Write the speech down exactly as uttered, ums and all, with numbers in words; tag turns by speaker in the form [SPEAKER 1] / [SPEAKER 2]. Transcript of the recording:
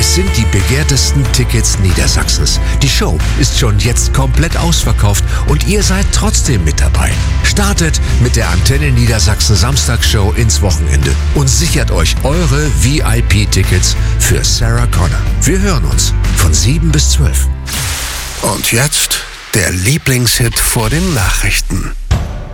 [SPEAKER 1] Es sind die begehrtesten Tickets Niedersachsens. Die Show ist schon jetzt komplett ausverkauft und ihr seid trotzdem mit dabei. Startet mit der Antenne Niedersachsen Samstagsshow ins Wochenende und sichert euch eure V I P-Tickets für Sarah Connor. Wir hören uns von sieben bis zwölf.
[SPEAKER 2] Und jetzt der Lieblingshit vor den Nachrichten.